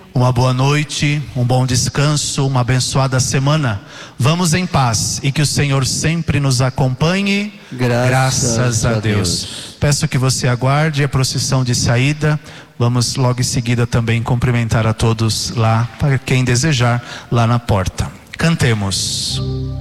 uma boa noite, um bom descanso, uma abençoada semana. Vamos em paz e que o Senhor sempre nos acompanhe. Graças a Deus. Peço que você aguarde a procissão de saída. Vamos logo em seguida também cumprimentar a todos lá, para quem desejar, lá na porta. Cantemos.